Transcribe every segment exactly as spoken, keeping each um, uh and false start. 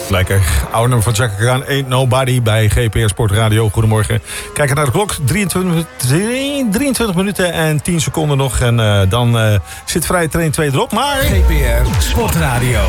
Lekker. Oude nummer van Chaka Khan, Ain't Nobody bij G P R Sport Radio. Goedemorgen. Kijken naar de klok. drieëntwintig, drieëntwintig minuten en tien seconden nog. En uh, dan uh, zit vrije training twee erop. Maar G P R Sport Radio.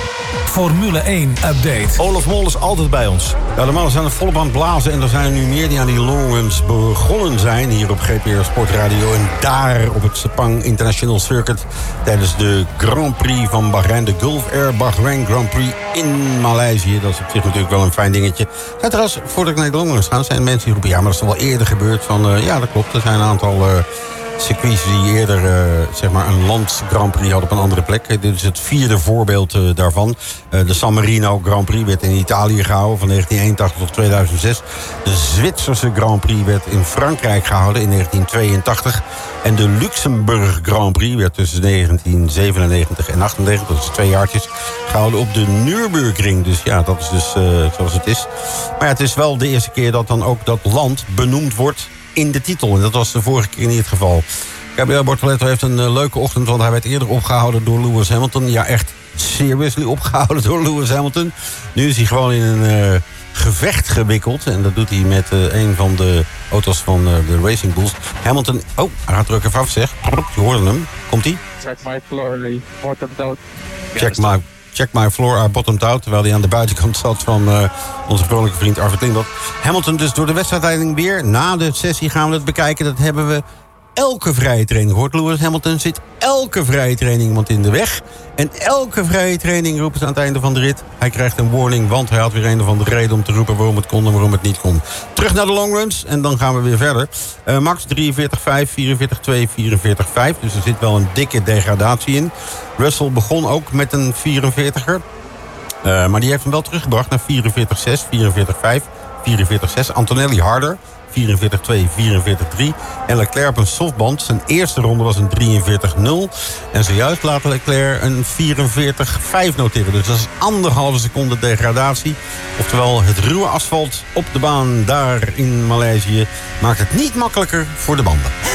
Formule één update. Olaf Mol is altijd bij ons. Ja, de mannen zijn er volle band blazen. En er zijn er nu meer die aan die longruns begonnen zijn. Hier op G P R Sport Radio. En daar op het Sepang International Circuit. Tijdens de Grand Prix van Bahrein. De Gulf Air Bahrain Grand Prix in Maleisië. Dat is op zich natuurlijk wel een fijn dingetje. Ja, trouwens, voordat ik naar de longruns ga, zijn mensen die roepen, ja, maar dat is wel eerder gebeurd. Van, uh, ja, dat klopt. Er zijn een aantal Uh, circuits die eerder uh, zeg maar een land Grand Prix hadden op een andere plek. Dit is het vierde voorbeeld uh, daarvan. Uh, de San Marino Grand Prix werd in Italië gehouden van negentien eenentachtig tot tweeduizend zes. De Zwitserse Grand Prix werd in Frankrijk gehouden in negentien tweeëntachtig. En de Luxemburg Grand Prix werd tussen negentien zevenennegentig en achtennegentig, dat is twee jaartjes, gehouden op de Nürburgring. Dus ja, dat is dus uh, zoals het is. Maar ja, het is wel de eerste keer dat dan ook dat land benoemd wordt in de titel. En dat was de vorige keer niet het geval. Gabriel Bortoleto heeft een uh, leuke ochtend, want hij werd eerder opgehouden door Lewis Hamilton. Ja, echt seriously opgehouden door Lewis Hamilton. Nu is hij gewoon in een uh, gevecht gewikkeld. En dat doet hij met uh, een van de auto's van uh, de Racing Bulls. Hamilton, oh, hij gaat er ook even af, zeg. Je hoorde hem. Komt-ie? Check my floor, bottomed out. Check my, check my floor, I bottomed out. Terwijl hij aan de buitenkant zat van uh, onze vrolijke vriend Arvid Lindhoff. Hamilton dus door de wedstrijdleiding weer. Na de sessie gaan we het bekijken. Dat hebben we elke vrije training gehoord. Lewis Hamilton zit elke vrije training iemand in de weg. En elke vrije training roepen ze aan het einde van de rit. Hij krijgt een warning, want hij had weer een of andere reden om te roepen waarom het kon en waarom het niet kon. Terug naar de longruns en dan gaan we weer verder. Uh, Max drieënveertig vijf, vierenveertig twee, vierenveertig vijf. Dus er zit wel een dikke degradatie in. Russell begon ook met een vierenveertiger. Uh, maar die heeft hem wel teruggebracht naar vierenveertig zes, vierenveertig vijf, vierenveertig zes. Antonelli harder. vierenveertig twee, vierenveertig drie. En Leclerc op een softband. Zijn eerste ronde was een drieënveertig nul. En zojuist laat Leclerc een vierenveertig vijf noteren. Dus dat is anderhalve seconde degradatie. Oftewel, het ruwe asfalt op de baan daar in Maleisië maakt het niet makkelijker voor de banden.